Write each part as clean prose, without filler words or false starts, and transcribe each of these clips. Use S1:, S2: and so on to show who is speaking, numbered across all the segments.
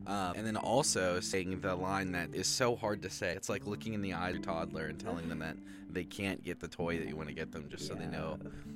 S1: And then also saying the line that is so hard to say. It's like looking in the eye of a toddler and telling them that they can't get the toy that you want to get them just so they know.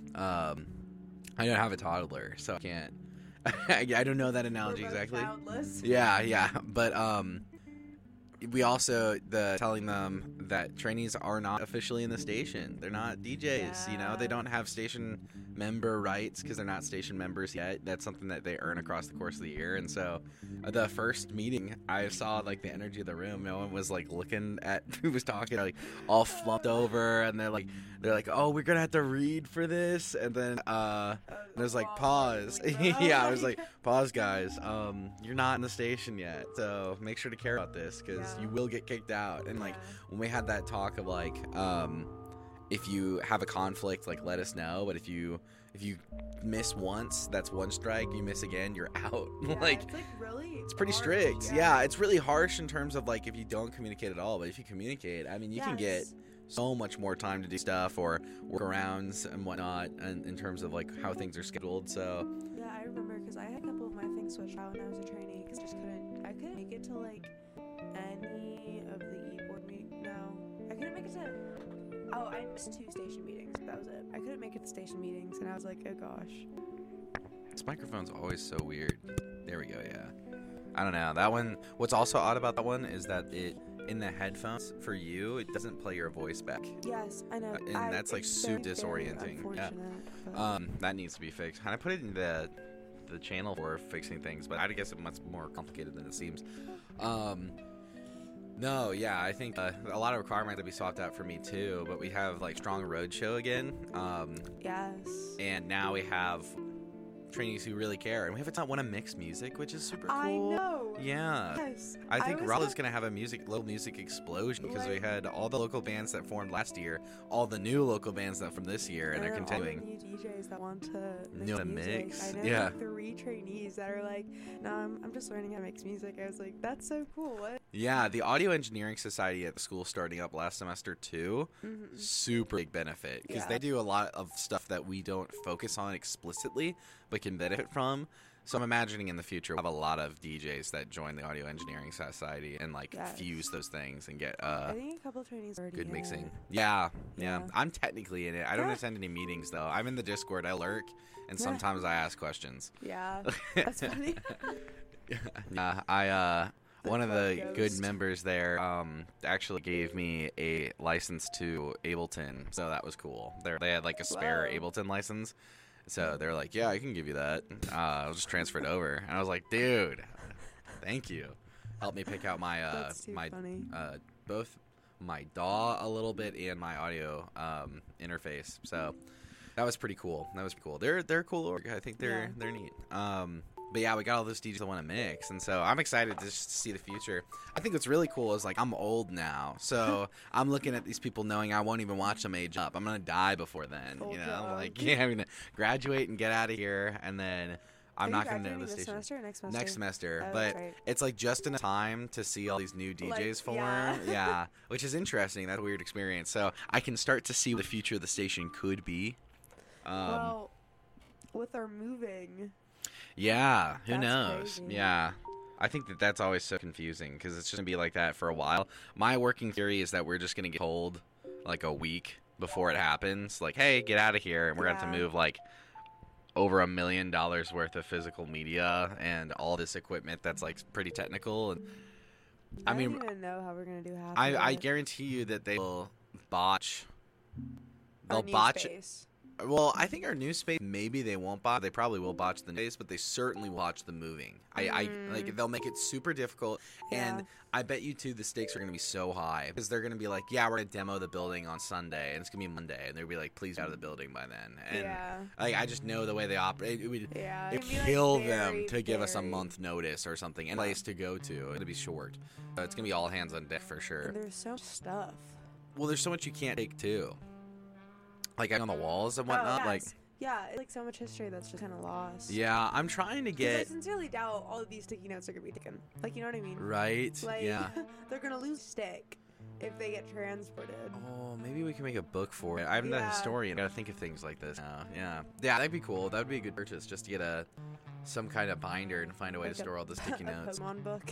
S1: I don't have a toddler, so I can't. I don't know that analogy exactly.
S2: Childless.
S1: Yeah, but we also telling them that trainees are not officially in the station. They're not DJs, you know. They don't have station member rights because they're not station members yet. That's something that they earn across the course of the year. And so the first meeting, I saw like the energy of the room. No one was like looking at who was talking, like all flumped over, and they're like, oh, we're gonna have to read for this, and then there's like pause. Yeah, I was like, pause, guys. You're not in the station yet, so make sure to care about this because you will get kicked out. And like when we had that talk of like, if you have a conflict, like let us know. But if you miss once, that's one strike. You miss again, you're out. Like it's pretty strict. Yeah, it's really harsh in terms of like if you don't communicate at all. But if you communicate, I mean, you can get so much more time to do stuff or workarounds and whatnot, and in terms of like how things are scheduled. So
S2: yeah, I remember because I had a couple of my things switched out when I was a trainee because I couldn't make it to like any of the board meet. No, I couldn't make it to. Oh, I missed 2 station meetings. That was it. I couldn't make it to station meetings, and I was like, oh gosh.
S1: This microphone's always so weird. There we go. Yeah, I don't know that one. What's also odd about that one is that it. In the headphones for you, it doesn't play your voice back.
S2: Yes, I know.
S1: And that's like super disorienting. Yeah. That needs to be fixed. And I put it in the channel for fixing things, but I guess it's much more complicated than it seems. No, yeah, I think a lot of requirements to be swapped out for me too. But we have like Strong Roadshow again.
S2: Yes.
S1: And now we have trainees who really care, and we haven't want to mix music, which is super cool.
S2: I know.
S1: Yeah.
S2: Yes.
S1: I think Raleigh's gonna have a local music explosion because we had all the local bands that formed last year, all the new local bands that from this year, and they're continuing.
S2: All the new DJs that want to
S1: mix.
S2: I know like 3 trainees that are like, no, I'm just learning how to mix music. I was like, that's so cool. What?
S1: Yeah, the Audio Engineering Society at the school starting up last semester too. Super big benefit because they do a lot of stuff that we don't focus on explicitly, but can benefit from. So I'm imagining in the future we'll have a lot of DJs that join the Audio Engineering Society and like fuse those things and get
S2: I think a couple of trainees already
S1: good mixing. Yeah. I'm technically in it. I don't attend any meetings though. I'm in the Discord. I lurk and sometimes I ask questions.
S2: Yeah, that's funny.
S1: One of the good members there actually gave me a license to Ableton, so that was cool. They had like a spare Ableton license. So they're like, yeah, I can give you that. I'll just transfer it over. And I was like, dude, thank you. Help me pick out my both my DAW a little bit and my audio interface. So that was pretty cool. They're cool. I think they're neat. But yeah, we got all those DJs that want to mix, and so I'm excited to just see the future. I think what's really cool is like I'm old now, so I'm looking at these people knowing I won't even watch them age up. I'm gonna die before then, you know. Like I'm gonna graduate and get out of here, and then I'm not gonna know the station.
S2: Semester or next semester?
S1: Next semester, but it's like just enough time to see all these new DJs form. Yeah, which is interesting. That's a weird experience. So I can start to see what the future of the station could be.
S2: Well, with our moving.
S1: Yeah, who knows?
S2: Crazy.
S1: Yeah. I think that's always so confusing because it's just going to be like that for a while. My working theory is that we're just going to get told like a week before it happens, like, hey, get out of here. And we're going to have to move like over $1 million worth of physical media and all this equipment that's like pretty technical. And
S2: I don't even know how we're going to do half
S1: I guarantee you that they will botch.
S2: They'll botch space.
S1: Well, I think our new space, maybe they won't botch. They probably will botch the space, but they certainly will botch the moving. I like they'll make it super difficult, and I bet you too the stakes are going to be so high because they're going to be like, yeah, we're going to demo the building on Sunday, and it's going to be Monday, and they'll be like, please get out of the building by then. And like I just know the way they operate. It would kill them to give us a month notice or something, and a place to go to. It'll be short. It's going to be all hands on deck for sure.
S2: And there's so much stuff.
S1: Well, there's so much you can't take too. Like on the walls and whatnot, like
S2: like so much history that's just kind of lost.
S1: Yeah, I'm trying to get.
S2: I sincerely doubt all of these sticky notes are gonna be taken. Like, you know what I mean?
S1: Right.
S2: Like, they're gonna lose stick if they get transported.
S1: Oh, maybe we can make a book for it. I'm the historian. I gotta think of things like this now. Yeah, that'd be cool. That would be a good purchase, just to get some kind of binder and find a way to store all the sticky notes.
S2: A Pokemon book.